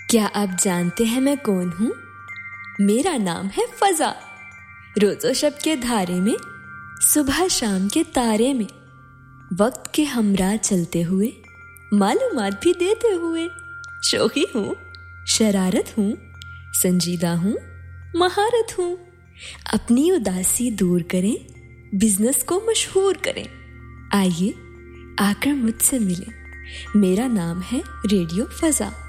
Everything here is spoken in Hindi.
क्या आप जानते हैं मैं कौन हूँ? मेरा नाम है फजा। रोज़ो शब के धारे में, सुबह शाम के तारे में, वक्त के हमरा चलते हुए, मालूमात भी देते हुए। शौकी हूँ, शरारत हूँ, संजीदा हूँ, महारत हूँ। अपनी उदासी दूर करें, बिजनेस को मशहूर करें। आइए आकर मुझसे मिलें। मेरा नाम है रेडियो फजा।